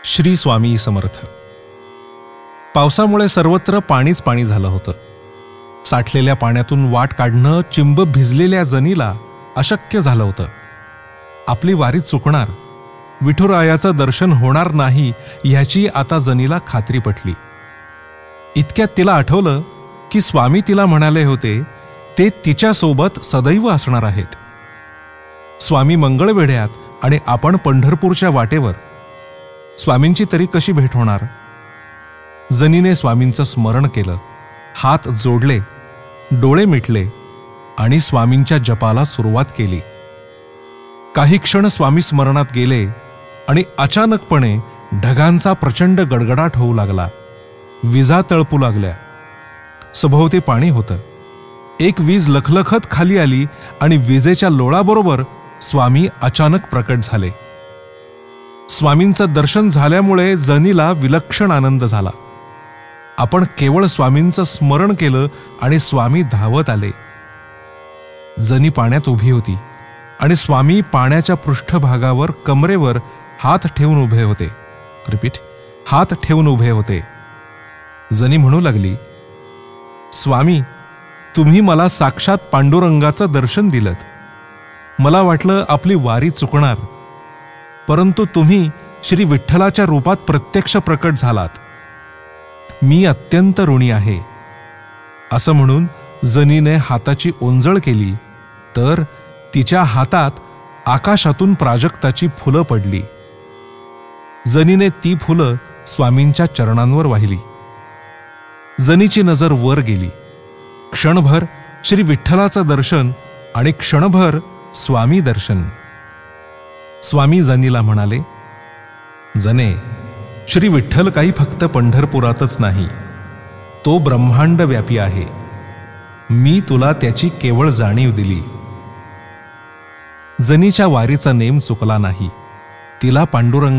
श्री स्वामी समर्थ. पावसामुळे सर्वत्र पाणीच पाणी झालं होतं. साठलेल्या पाण्यातून वाट काढणं चिंब भिजलेल्या जनीला अशक्य झालं होतं. आपली वारी चुकणार, विठुरायाचं दर्शन होणार नाही ह्याची आता जनीला खात्री पटली. इतक्यात तिला आठवलं की स्वामी तिला म्हणाले होते ते तिच्यासोबत सदैव असणार आहेत. स्वामी मंगळवेढ्यात आणि आपण पंढरपूरच्या वाटेवर. स्वामींची तरी कशी भेट होणार? जनीने स्वामींचं स्मरण केलं, हात जोडले, डोळे मिटले आणि स्वामींच्या जपाला सुरुवात केली. काही क्षण स्वामी स्मरणात गेले आणि अचानकपणे ढगांचा प्रचंड गडगडाट होऊ लागला. विजा तळपू लागल्या. सभोवती पाणी होतं. एक वीज लखलखत खाली आली आणि विजेच्या लोळाबरोबर स्वामी अचानक प्रकट झाले. स्वामींचं दर्शन झाल्यामुळे जनीला विलक्षण आनंद झाला. आपण केवळ स्वामींचं स्मरण केलं आणि स्वामी धावत आले. जनी पाण्यात उभी होती आणि स्वामी पाण्याच्या पृष्ठभागावर कमरेवर हात ठेवून उभे होते. रिपीट, हात ठेवून उभे होते. जनी म्हणू लागली, स्वामी, तुम्ही मला साक्षात पांडुरंगाचं दर्शन दिलत. मला वाटलं आपली वारी चुकणार, परंतु तुम्ही श्री विठ्ठलाच्या रूपात प्रत्यक्ष प्रकट झालात. मी अत्यंत ऋणी आहे. असं म्हणून जनीने हाताची ओंजळ केली तर तिच्या हातात आकाशातून प्राजक्ताची फुलं पडली. जनीने ती फुलं स्वामींच्या चरणांवर वाहिली. जनीची नजर वर गेली. क्षणभर श्री विठ्ठलाचं दर्शन आणि क्षणभर स्वामी दर्शन. स्वामी जनीला म्हणाले, जने, श्री विठ्ठल काही फक्त पंढरपुरातच नाही, तो ब्रह्मांड व्यापी आहे. मी तुला त्याची केवळ जाणीव दिली. जनीच्या वारीचा नेम चुकला नाही. तिला पांडुरंग